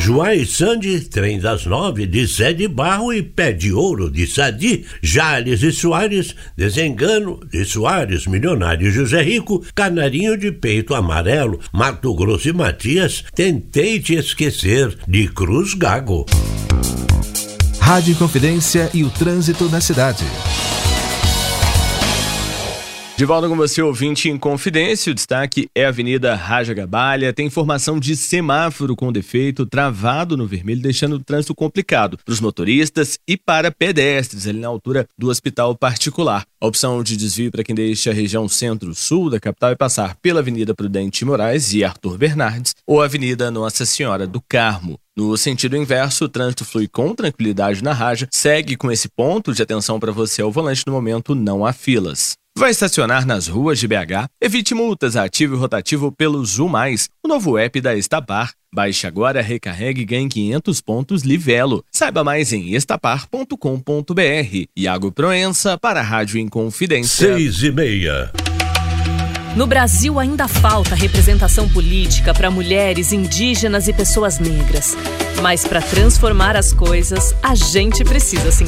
João e Sandy, trem das 9, de Zé de Barro e Pé de Ouro, de Sadi, Jales e Soares, Desengano, de Soares, Milionário José Rico, Canarinho de Peito Amarelo, Mato Grosso e Matias, Tentei Te Esquecer, de Cruz Gago. Rádio Inconfidência e o trânsito na cidade. De volta com você, ouvinte em Confidência, o destaque é a Avenida Raja Gabalha, tem informação de semáforo com defeito, travado no vermelho, deixando o trânsito complicado para os motoristas e para pedestres, ali na altura do hospital particular. A opção de desvio para quem deixa a região centro-sul da capital é passar pela Avenida Prudente Moraes e Arthur Bernardes ou a Avenida Nossa Senhora do Carmo. No sentido inverso, o trânsito flui com tranquilidade na Raja, segue com esse ponto de atenção para você ao volante, no momento não há filas. Vai estacionar nas ruas de BH? Evite multas, ative o rotativo pelo Zu Mais, o novo app da Estapar. Baixe agora, recarregue e ganhe 500 pontos Livelo. Saiba mais em estapar.com.br. Iago Proença para a Rádio Inconfidência. 6:30. No Brasil ainda falta representação política para mulheres, indígenas e pessoas negras. Mas para transformar as coisas, a gente precisa se